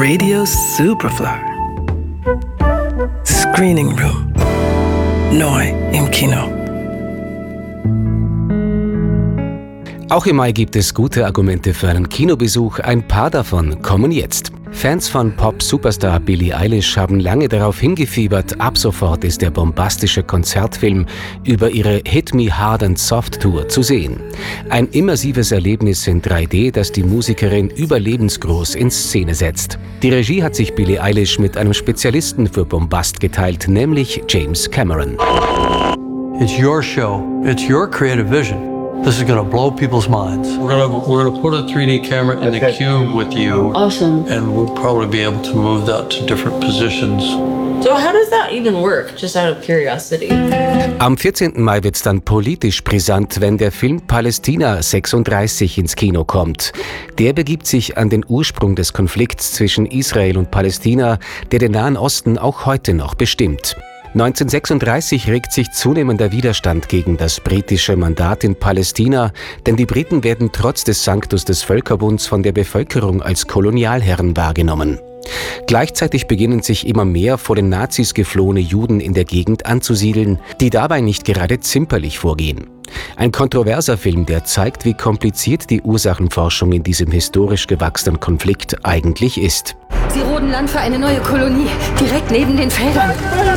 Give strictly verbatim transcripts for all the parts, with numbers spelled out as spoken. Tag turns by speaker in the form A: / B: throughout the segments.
A: Radio Superfly. Screening Room. Neu im Kino.
B: Auch im Mai gibt es gute Argumente für einen Kinobesuch. Ein paar davon kommen jetzt. Fans von Pop-Superstar Billie Eilish haben lange darauf hingefiebert. Ab sofort ist der bombastische Konzertfilm über ihre Hit Me Hard and Soft Tour zu sehen. Ein immersives Erlebnis in drei D, das die Musikerin überlebensgroß in Szene setzt. Die Regie hat sich Billie Eilish mit einem Spezialisten für Bombast geteilt, nämlich James Cameron.
C: It's your show. It's your creative vision. This is going to blow people's minds. We're going to we're going to put a three D camera in the cube with you.
D: Awesome.
C: And we'll probably be able to move that to different positions.
D: So how does that even work? Just out of curiosity.
B: Am vierzehnten Mai wird es dann politisch brisant, wenn der Film Palästina sechsunddreißig ins Kino kommt. Der begibt sich an den Ursprung des Konflikts zwischen Israel und Palästina, der den Nahen Osten auch heute noch bestimmt. neunzehnhundertsechsunddreißig regt sich zunehmender Widerstand gegen das britische Mandat in Palästina, denn die Briten werden trotz des Sanctus des Völkerbunds von der Bevölkerung als Kolonialherren wahrgenommen. Gleichzeitig beginnen sich immer mehr vor den Nazis geflohene Juden in der Gegend anzusiedeln, die dabei nicht gerade zimperlich vorgehen. Ein kontroverser Film, der zeigt, wie kompliziert die Ursachenforschung in diesem historisch gewachsenen Konflikt eigentlich ist.
E: Sie roden Land für eine neue Kolonie, direkt neben den Feldern.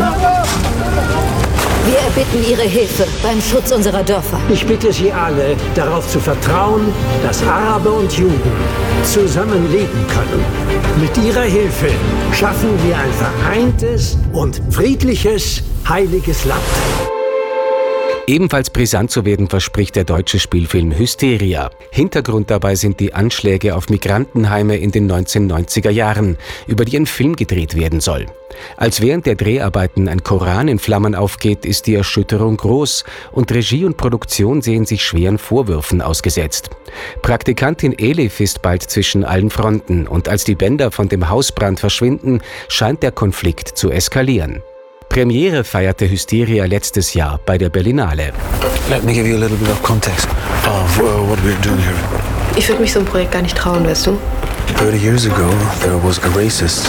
F: Wir erbitten Ihre Hilfe beim Schutz unserer Dörfer.
G: Ich bitte Sie alle, darauf zu vertrauen, dass Araber und Juden zusammenleben können. Mit Ihrer Hilfe schaffen wir ein vereintes und friedliches, heiliges Land.
B: Ebenfalls brisant zu werden verspricht der deutsche Spielfilm Hysteria. Hintergrund dabei sind die Anschläge auf Migrantenheime in den neunzehnhundertneunziger Jahren, über die ein Film gedreht werden soll. Als während der Dreharbeiten ein Koran in Flammen aufgeht, ist die Erschütterung groß und Regie und Produktion sehen sich schweren Vorwürfen ausgesetzt. Praktikantin Elif ist bald zwischen allen Fronten und als die Bänder von dem Hausbrand verschwinden, scheint der Konflikt zu eskalieren. Premiere feierte Hysteria letztes Jahr bei der Berlinale.
H: Let me give you a little bit of context of uh, what we're doing here.
I: Ich würde mich so ein Projekt gar nicht trauen, weißt du?
H: thirty years ago, there was a racist